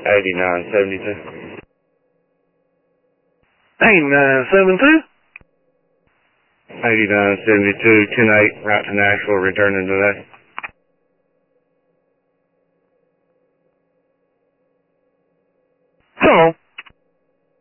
8972. 8972? 8972, 10-8, route to Nashville, returning today. Hello.